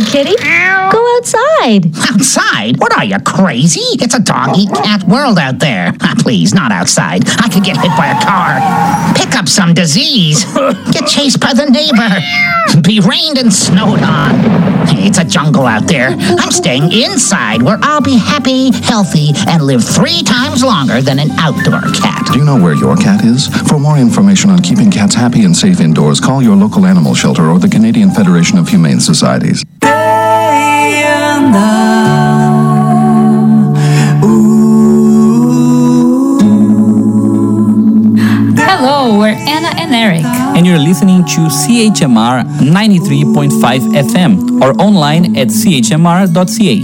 kitty. Go outside. Outside? What are you, crazy? It's a dog-eat-cat world out there. Please, not outside. I could get hit by a car. Pick up some disease. Get chased by the neighbor. Be rained and snowed on. It's a jungle out there. I'm staying inside where I'll be happy, healthy, and live 3 times longer than an outdoor cat. Do you know where your cat is? For more information on keeping cats happy and safe indoors, call your local animal shelter or the Canadian Federation of Humane Societies. Hello, we're Anna and Eric. And you're listening to CHMR 93.5 FM or online at chmr.ca.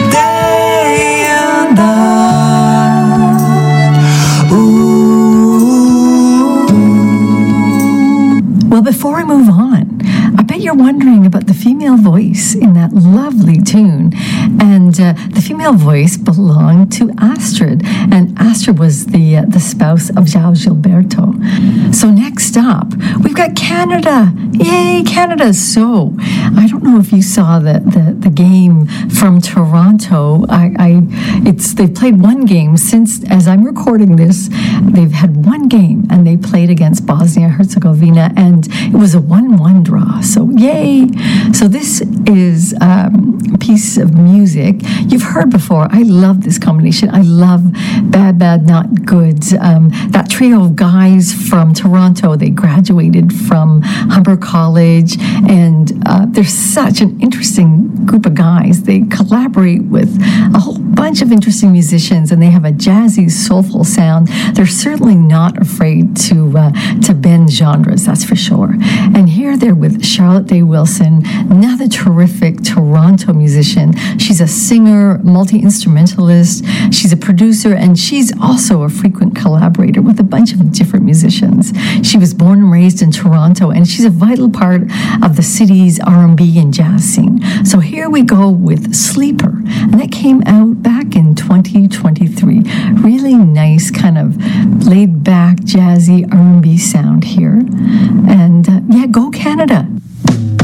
Well, before I move on, I bet you're wondering about the female voice in that lovely tune. And the female voice belonged to Astrid. And Astrid was the spouse of João Gilberto. So next up, we've got Canada. Yay, Canada. So I don't know if you saw the game from Toronto. They've played one game since, as I'm recording this, they've had one game and they played against Bosnia-Herzegovina and it was a 1-1 draw. So yay. So this is a piece of music you've heard before. I love this combination. I love Bad Bad Not Good. That trio of guys from Toronto, they graduated from Humber College and they're such an interesting group of guys. They collaborate with a whole bunch of interesting musicians and they have a jazzy, soulful sound. They're certainly not afraid to bend genres, that's for sure. And here they're with Charlotte Day Wilson, another terrific Toronto musician. She's a singer, multi-instrumentalist, she's a producer, and she's also a frequent collaborator with a bunch of different musicians. She was born and raised in Toronto, and she's a vital part of the city's R&B and jazz scene. So here we go with Sleeper, and that came out back in 2023. Really nice, kind of laid-back, jazzy R&B sound here. And yeah, go Canada.